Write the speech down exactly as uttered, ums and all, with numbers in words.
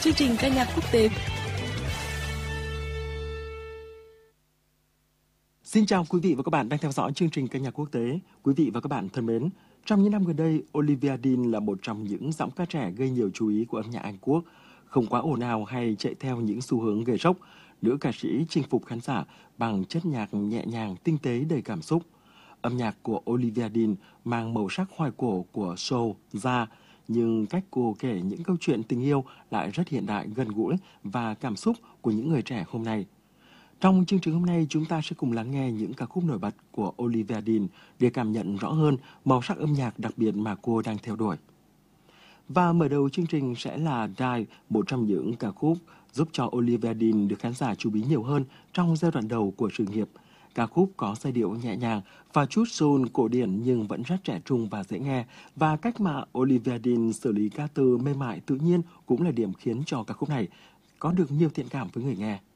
chương trình ca nhạc quốc tế. Xin chào quý vị và các bạn đang theo dõi chương trình ca nhạc quốc tế. Quý vị và các bạn thân mến, trong những năm gần đây, Olivia Dean là một trong những giọng ca trẻ gây nhiều chú ý của âm nhạc Anh Quốc. Không quá ồn ào hay chạy theo những xu hướng gây sốc, nữ ca sĩ chinh phục khán giả bằng chất nhạc nhẹ nhàng, tinh tế đầy cảm xúc. Âm nhạc của Olivia Dean mang màu sắc hoài cổ của soul, jazz, nhưng cách cô kể những câu chuyện tình yêu lại rất hiện đại, gần gũi và cảm xúc của những người trẻ hôm nay. Trong chương trình hôm nay, chúng ta sẽ cùng lắng nghe những ca khúc nổi bật của Olivia Dean để cảm nhận rõ hơn màu sắc âm nhạc đặc biệt mà cô đang theo đuổi. Và mở đầu chương trình sẽ là Die, một trong những ca khúc giúp cho Olivia Dean được khán giả chú ý nhiều hơn trong giai đoạn đầu của sự nghiệp. Ca khúc có giai điệu nhẹ nhàng và chút soul cổ điển nhưng vẫn rất trẻ trung và dễ nghe, và cách mà Olivia Dean xử lý ca từ mềm mại tự nhiên cũng là điểm khiến cho ca khúc này có được nhiều thiện cảm với người nghe.